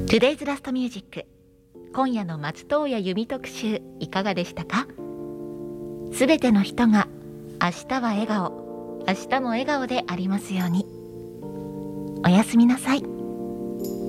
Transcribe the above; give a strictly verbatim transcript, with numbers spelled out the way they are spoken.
Today's Last Music、 今夜の松任谷由実特集いかがでしたか？すべての人が明日は笑顔、明日も笑顔でありますように。おやすみなさい。